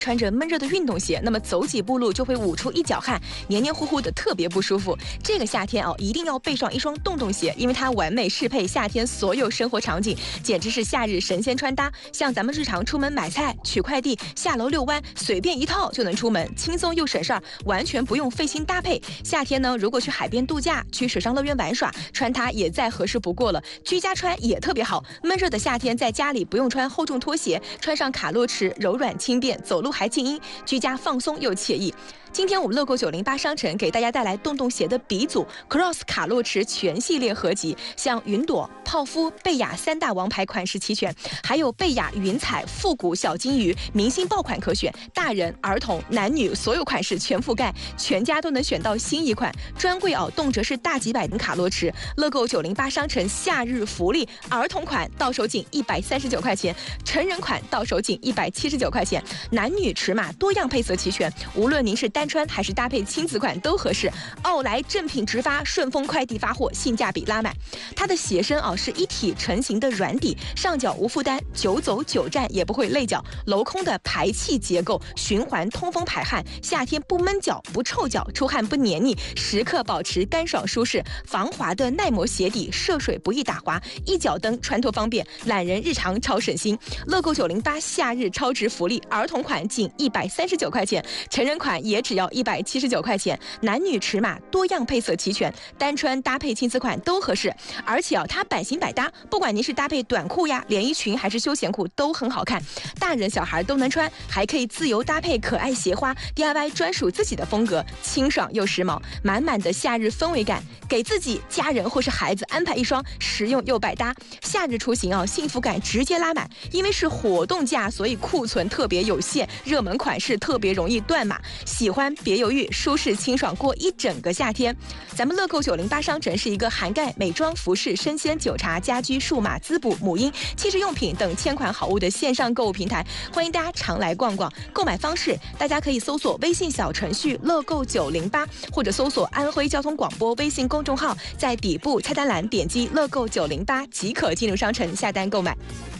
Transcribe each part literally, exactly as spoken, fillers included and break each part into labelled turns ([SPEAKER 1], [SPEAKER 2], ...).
[SPEAKER 1] 穿着闷热的运动鞋，那么走几步路就会捂出一脚汗，黏黏糊糊的，特别不舒服。这个夏天哦，一定要备上一双洞洞鞋，因为它完美适配夏天所有生活场景，简直是夏日神仙穿搭。像咱们日常出门买菜、取快递、下楼遛弯，随便一套就能出门，轻松又省事儿，完全不用费心搭配。夏天呢，如果去海边度假、去水上乐园玩耍，穿它也再合适不过了。居家穿也特别好，闷热的夏天在家里不用穿厚重拖鞋，穿上卡洛驰，柔软轻便，走路还静音，居家放松又惬意。今天我们乐购九零八商城给大家带来洞洞鞋的鼻祖 Cross 卡洛驰全系列合集，像云朵、泡芙、贝雅三大王牌款式齐全，还有贝雅云彩、复古小金鱼，明星爆款可选，大人、儿童、男女所有款式全覆盖，全家都能选到新一款。专柜哦，动辄是大几百的卡洛驰。乐购九零八商城夏日福利，儿童款到手仅一百三十九块钱，成人款到手仅一百七十九块钱，男女尺码多样配色齐全，无论您是单穿还是搭配亲子款都合适。奥莱正品直发，顺丰快递发货，性价比拉满。它的鞋身啊是一体成型的软底，上脚无负担，久走久站也不会累脚。镂空的排气结构，循环通风排汗，夏天不闷脚不臭脚，出汗不黏腻，时刻保持干爽舒适。防滑的耐磨鞋底，涉水不易打滑，一脚蹬穿脱方便，懒人日常超省心。乐购九零八夏日超值福利，儿童款仅一百三十九块钱，成人款也只要一百七十九块钱，男女尺码多样配色齐全，单穿搭配亲子款都合适。而且啊，它版型百搭，不管您是搭配短裤呀、连衣裙还是休闲裤都很好看，大人小孩都能穿，还可以自由搭配可爱鞋花 D I Y 专属自己的风格，清爽又时髦，满满的夏日氛围感。给自己、家人或是孩子安排一双实用又百搭，夏日出行啊，幸福感直接拉满。因为是活动价，所以库存特别有限，热门款式特别容易断码。喜欢别犹豫，舒适清爽过一整个夏天。咱们乐购九零八商城是一个涵盖美妆、服饰、生鲜、酒茶、家居、数码、滋补、母婴、汽车用品等千款好物的线上购物平台，欢迎大家常来逛逛。购买方式，大家可以搜索微信小程序乐购九零八，或者搜索安徽交通广播微信公众号，在底部菜单栏点击乐购九零八即可进入商城下单购买。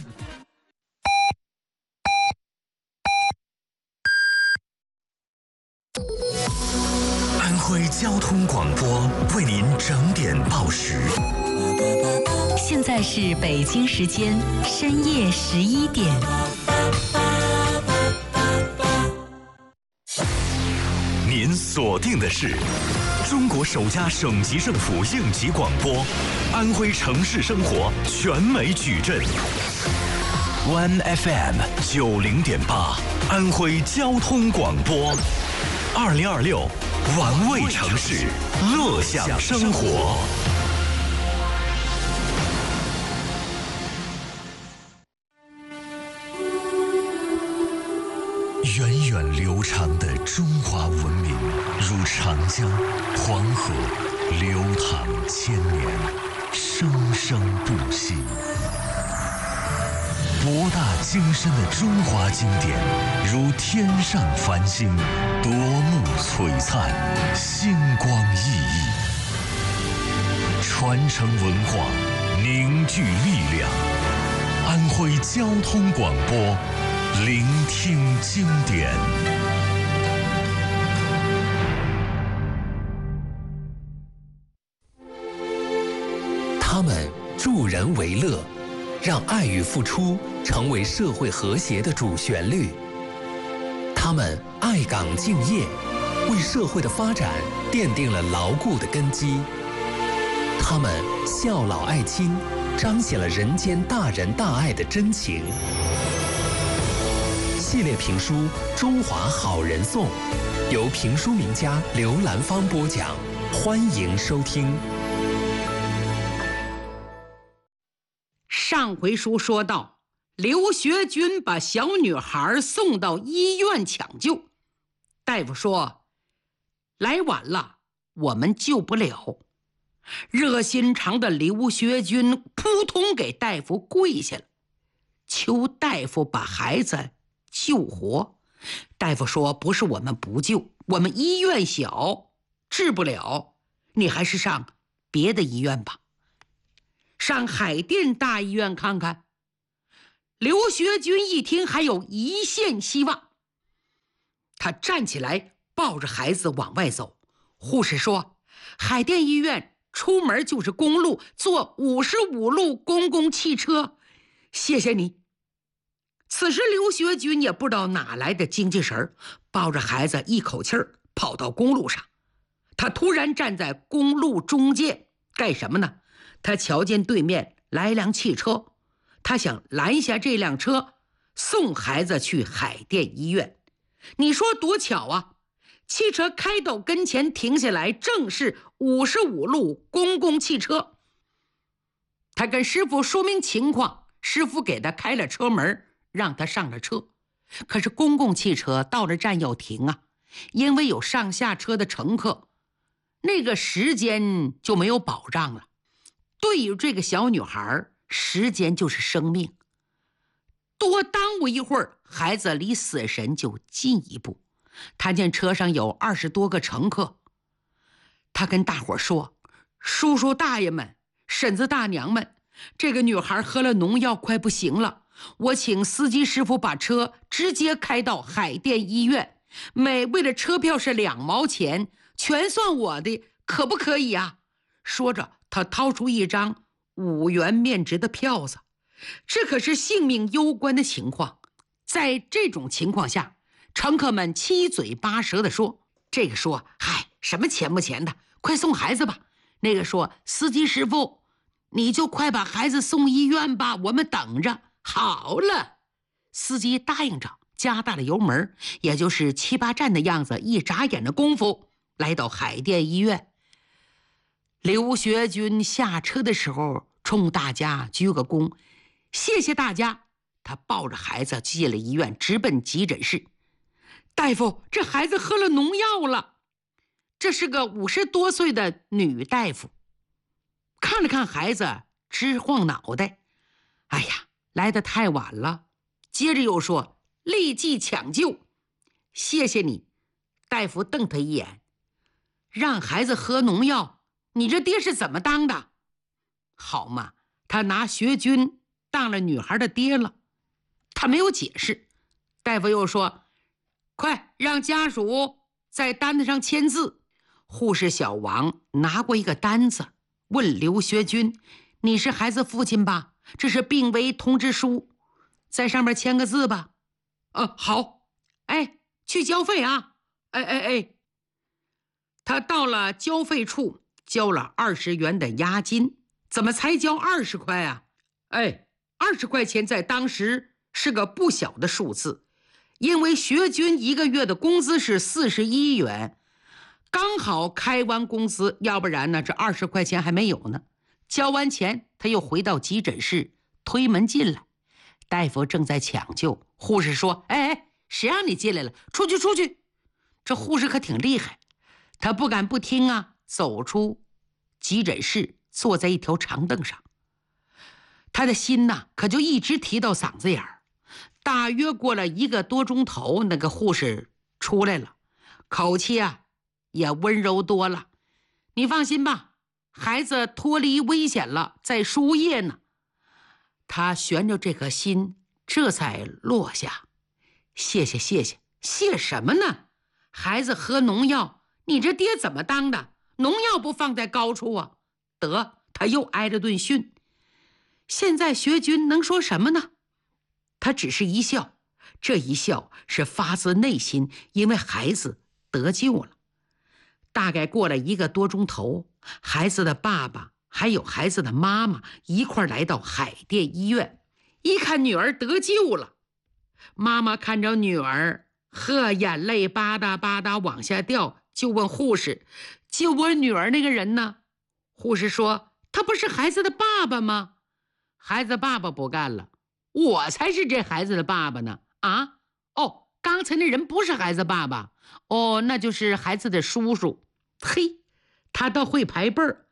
[SPEAKER 2] 安徽交通广播为您整点报时。
[SPEAKER 3] 现在是北京时间深夜十一点。
[SPEAKER 2] 您锁定的是中国首家省级政府应急广播，安徽城市生活全美矩阵。One F M 九零点八，安徽交通广播。二零二六，玩味城市，乐享生活。源远流长的中华文明，如长江、黄河，流淌千年，生生不息。博大精深的中华经典，如天上繁星，夺目璀璨，星光熠熠。传承文化，凝聚力量。安徽交通广播，聆听经典。
[SPEAKER 4] 他们助人为乐，让爱与付出成为社会和谐的主旋律。他们爱岗敬业，为社会的发展奠定了牢固的根基。他们孝老爱亲，彰显了人间大仁大爱的真情。系列评书《中华好人颂》由评书名家刘兰芳播讲，欢迎收听。
[SPEAKER 5] 上回书说到，刘学军把小女孩送到医院抢救，大夫说来晚了，我们救不了。热心肠的刘学军扑通给大夫跪下了，求大夫把孩子救活。大夫说不是我们不救，我们医院小，治不了，你还是上别的医院吧，上海淀大医院看看。刘学军一听还有一线希望， 他站起来抱着孩子往外走。护士说，海淀医院出门就是公路，坐五十五路公共汽车。谢谢你。此时刘学军也不知道哪来的精气神，抱着孩子一口气儿跑到公路上。他突然站在公路中间干什么呢？他瞧见对面来辆汽车，他想拦下这辆车，送孩子去海淀医院。你说多巧啊！汽车开到跟前停下来，正是五十五路公共汽车。他跟师傅说明情况，师傅给他开了车门，让他上了车。可是公共汽车到了站要停啊，因为有上下车的乘客，那个时间就没有保障了。对于这个小女孩，时间就是生命，多耽误一会儿，孩子离死神就近一步。他见车上有二十多个乘客，他跟大伙说，叔叔大爷们，婶子大娘们，这个女孩喝了农药快不行了，我请司机师傅把车直接开到海淀医院，每位的车票是两毛钱，全算我的，可不可以啊？说着他掏出一张五元面值的票子，这可是性命攸关的情况。在这种情况下，乘客们七嘴八舌地说，这个说，嗨，什么钱不钱的，快送孩子吧。那个说，司机师傅，你就快把孩子送医院吧，我们等着。好了，司机答应着，加大了油门，也就是七八站的样子，一眨眼的功夫来到海淀医院。刘学军下车的时候冲大家鞠个躬，谢谢大家。他抱着孩子进了医院，直奔急诊室。大夫，这孩子喝了农药了。这是个五十多岁的女大夫，看了看孩子，直晃脑袋。哎呀，来得太晚了。接着又说，立即抢救。谢谢你。大夫瞪他一眼，让孩子喝农药，你这爹是怎么当的？好嘛，他拿学军当了女孩的爹了。他没有解释。大夫又说，快让家属在单子上签字。护士小王拿过一个单子，问刘学军，你是孩子父亲吧？这是病危通知书，在上面签个字吧。呃，好。哎，去交费啊。哎哎哎。他到了交费处，交了二十元的押金。怎么才交二十块啊？哎，二十块钱在当时是个不小的数字，因为学军一个月的工资是四十一元，刚好开完工资，要不然呢，这二十块钱还没有呢。交完钱，他又回到急诊室，推门进来。大夫正在抢救，护士说，哎哎，谁让你进来了？出去出去。这护士可挺厉害，他不敢不听啊，走出急诊室，坐在一条长凳上。他的心呐，可就一直提到嗓子眼儿。大约过了一个多钟头，那个护士出来了，口气啊也温柔多了。你放心吧，孩子脱离危险了，在输液呢。他悬着这颗心，这才落下。谢谢谢谢。谢什么呢？孩子喝农药，你这爹怎么当的？农药不放在高处啊？得，他又挨了顿训。现在学军能说什么呢？他只是一笑，这一笑是发自内心，因为孩子得救了。大概过了一个多钟头，孩子的爸爸还有孩子的妈妈一块来到海淀医院，一看女儿得救了。妈妈看着女儿，呵，眼泪吧嗒吧嗒往下掉，就问护士，救我女儿那个人呢？护士说，他不是孩子的爸爸吗？孩子爸爸不干了，我才是这孩子的爸爸呢！啊，哦，刚才那人不是孩子爸爸，哦，那就是孩子的叔叔。嘿，他倒会排辈儿，